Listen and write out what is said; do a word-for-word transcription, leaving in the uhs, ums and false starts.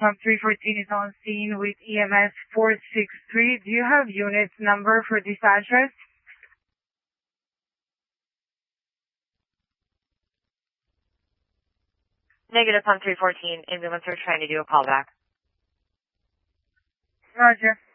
Pump three fourteen is on scene with E M S four six three. Do you have unit number for this address? Negative Pump three fourteen. Ambulance are trying to do a callback. Roger.